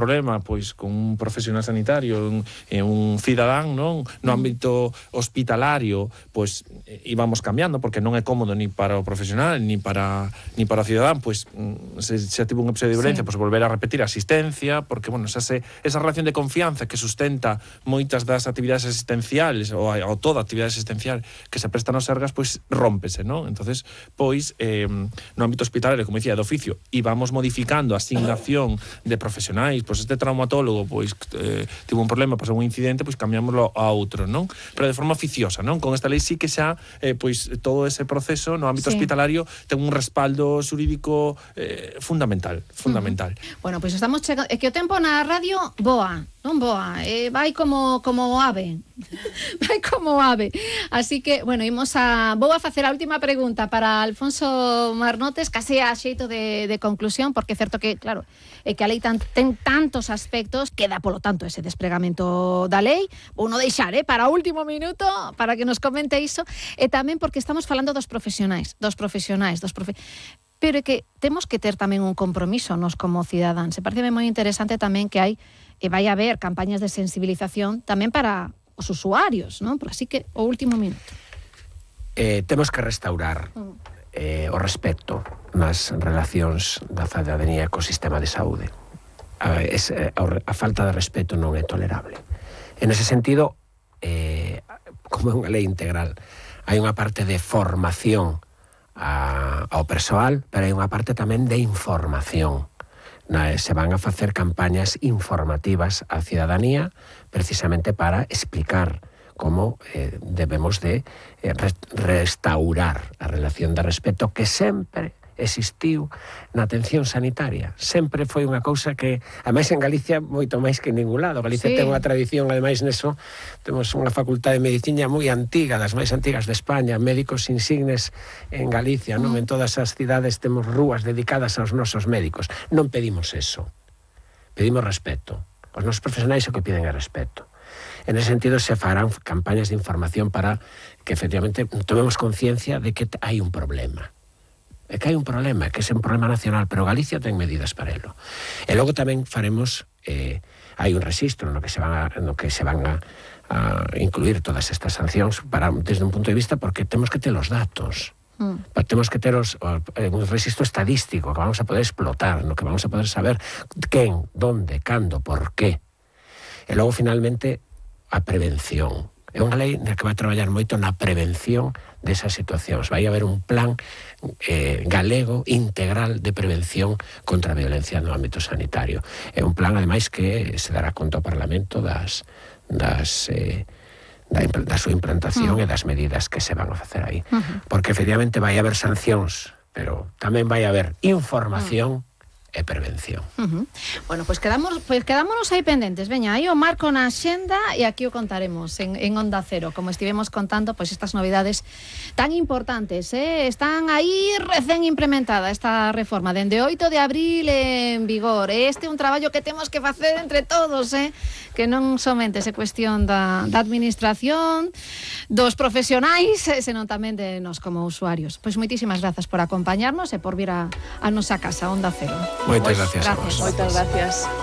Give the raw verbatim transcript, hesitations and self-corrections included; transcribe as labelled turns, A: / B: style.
A: problema pois con un profesional sanitario, un, un cidadán, non? No ámbito hospitalario, pois íbamos cambiando, porque non é cómodo ni para o profesional, ni para ni para o cidadán, pois se xa tivo un episodio de violencia, sí. pois volver a repetir a asistencia, porque, bueno, esa, esa relación de confianza que sustenta moitas das actividades asistenciales, ou, ou toda actividade asistencial que se presta nos Sergas, pois rómpese, non? Entonces, pois, eh, no ámbito hospitalario, como dicía, de oficio, íbamos modificando a asignación de profesionais, pois este traumatólogo, pois, eh, tivo un problema, pasou un incidente, pois cambiámoslo a outro, non? Pero de forma oficiosa, non? Con esta lei sí que xa, eh, pois, todo ese proceso no ámbito sí. hospitalario ten un respaldo xurídico eh, fundamental, fundamental.
B: Uh-huh. Bueno, pois estamos chegando, é que o tempo na radio boa, non boa, eh, vai como como ave. Vai como ave. Así que, bueno, imos a vou a facer a última pregunta para Alfonso Marnotes, case a xeito de, de conclusión, porque é certo que, claro, é que a lei tan, ten tantos aspectos, queda, polo tanto, ese despregamento da lei. Vou non deixar, eh, para o último minuto, para que nos comente iso, e tamén porque estamos falando dos profesionais, dos profesionais, dos profe... pero é que temos que ter tamén un compromiso nos como cidadáns. Se parece moi interesante tamén que hai e vai haber campañas de sensibilización tamén para os usuarios, non? Así que o último minuto.
C: Eh, temos que restaurar eh, o respecto nas relacións da cidadanía co sistema de saúde. A, es, a, a falta de respeto non é tolerable. En ese sentido, eh, como é unha lei integral, hai unha parte de formación a, ao persoal, pero hai unha parte tamén de información. Na, se van a facer campañas informativas á cidadanía precisamente para explicar como eh, debemos de eh, restaurar a relación de respeto que sempre existiu na atención sanitaria. Sempre foi unha cousa que, ademais en Galicia, moito máis que en ningún lado. Galicia sí. ten unha tradición, ademais neso, temos unha facultade de medicina moi antiga, das máis antigas de España, médicos insignes en Galicia, non? Mm. En todas as cidades temos rúas dedicadas aos nosos médicos. Non pedimos eso. Pedimos respeto. Os nosos profesionais o que piden é respeto. En ese sentido se farán campañas de información para que efectivamente tomemos conciencia de que hai un problema. É que hai un problema, que é un problema nacional, pero Galicia ten medidas para elo. E logo tamén faremos, eh, hai un registro no que se van a, no que se van a, a incluir todas estas sancións para, desde un punto de vista, porque temos que ter os datos. Mm. Temos que ter os, eh, un registro estadístico que vamos a poder explotar, no que vamos a poder saber quen, donde, cando, por qué. E logo, finalmente, a prevención. É unha lei na que vai traballar moito na prevención desas situacións. Vai haber un plan eh, galego integral de prevención contra a violencia no ámbito sanitario. É un plan, ademais, que se dará conta ao Parlamento das, das, eh, da, da súa implantación uh-huh. e das medidas que se van a facer aí. Uh-huh. Porque, efectivamente, vai haber sancións, pero tamén vai haber información uh-huh. e prevención.
B: Uh-huh. Bueno, pois pues quedamos, pues quedámonos aí pendentes. Veña, aí o marco na xenda e aquí o contaremos en, en Onda Cero, como estivemos contando, pois pues estas novidades tan importantes, eh? Están aí recén implementada esta reforma, dende oito de abril en vigor. Este é un traballo que temos que facer entre todos, eh? Que non somente se cuestión da, da administración, dos profesionais, senón tamén de nós como usuarios. Pois pues moitísimas grazas por acompañarnos e por vir a, a nosa casa, Onda Cero.
C: Moitas gracias, gracias a vos.
B: Moitas gracias.